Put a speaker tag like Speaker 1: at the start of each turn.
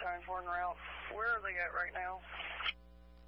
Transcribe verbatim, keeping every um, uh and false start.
Speaker 1: Pinehorn route. Where are they at right now?